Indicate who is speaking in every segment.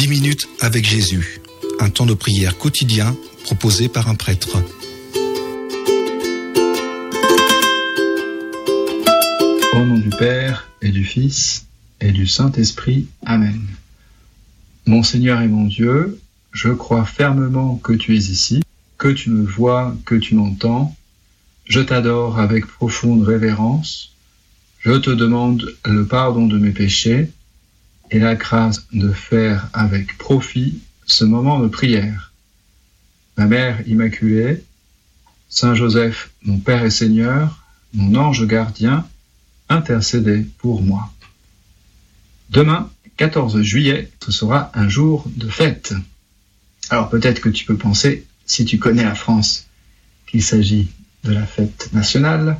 Speaker 1: minutes avec Jésus, un temps de prière quotidien proposé par un prêtre.
Speaker 2: Au nom du Père et du Fils et du Saint-Esprit. Amen. Mon Seigneur et mon Dieu, je crois fermement que tu es ici, que tu me vois, que tu m'entends. Je t'adore avec profonde révérence. Je te demande le pardon de mes péchés et la grâce de faire avec profit ce moment de prière. Ma Mère Immaculée, Saint Joseph, mon Père et Seigneur, mon ange gardien, intercédez pour moi. Demain, 14 juillet, ce sera un jour de fête. Alors peut-être que tu peux penser, si tu connais la France, qu'il s'agit de la fête nationale,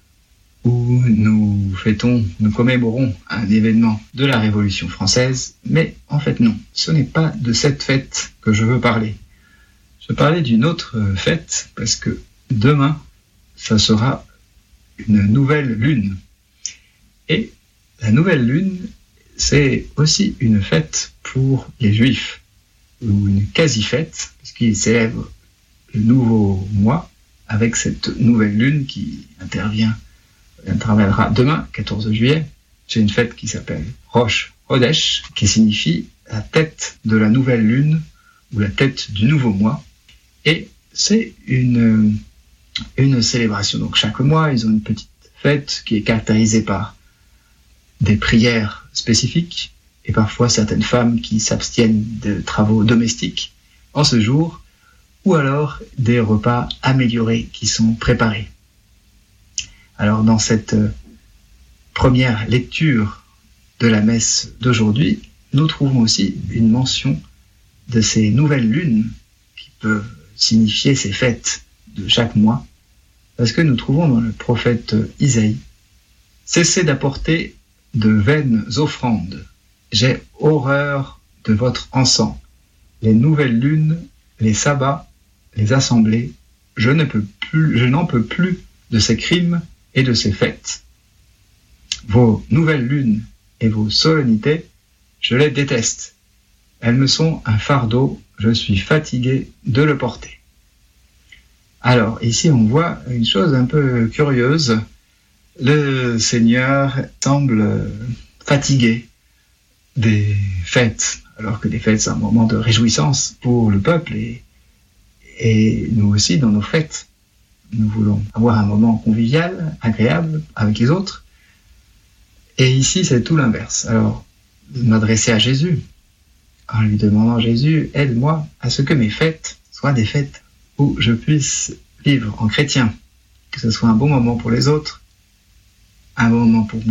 Speaker 2: où nous commémorons un événement de la Révolution française, mais en fait non, ce n'est pas de cette fête que je veux parler. Je veux parler d'une autre fête, parce que demain, ça sera une nouvelle lune. Et la nouvelle lune, c'est aussi une fête pour les Juifs, ou une quasi-fête, puisqu'ils célèbrent le nouveau mois avec cette nouvelle lune qui interviendra demain, 14 juillet. C'est une fête qui s'appelle Rosh Hodesh, qui signifie la tête de la nouvelle lune, ou la tête du nouveau mois. Et c'est une célébration. Donc chaque mois, ils ont une petite fête qui est caractérisée par des prières spécifiques et parfois certaines femmes qui s'abstiennent de travaux domestiques en ce jour, ou alors des repas améliorés qui sont préparés. Alors dans cette première lecture de la messe d'aujourd'hui, nous trouvons aussi une mention de ces nouvelles lunes qui peuvent signifier ces fêtes de chaque mois, parce que nous trouvons dans le prophète Isaïe: « Cessez d'apporter de vaines offrandes. J'ai horreur de votre encens. Les nouvelles lunes, les sabbats, les assemblées, je n'en peux plus de ces crimes et de ces fêtes. Vos nouvelles lunes et vos solennités, je les déteste. Elles me sont un fardeau, je suis fatigué de le porter. » Alors, ici, on voit une chose un peu curieuse. Le Seigneur semble fatigué des fêtes, alors que les fêtes, c'est un moment de réjouissance pour le peuple et nous aussi, dans nos fêtes. Nous voulons avoir un moment convivial, agréable avec les autres. Et ici, c'est tout l'inverse. Alors, m'adresser à Jésus, en lui demandant: Jésus, aide-moi à ce que mes fêtes soient des fêtes où je puisse vivre en chrétien, que ce soit un bon moment pour les autres, un bon moment pour moi.